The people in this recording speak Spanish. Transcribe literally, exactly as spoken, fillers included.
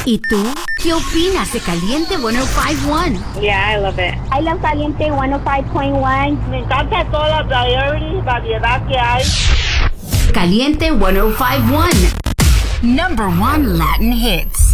¿Y tú? ¿Qué opinas de Caliente ciento cincuenta y uno? Yeah, I love it. I love Caliente ciento cinco point one. Me encanta toda la variety, variedad que hay. Caliente ciento cincuenta y uno. Number one Latin hits.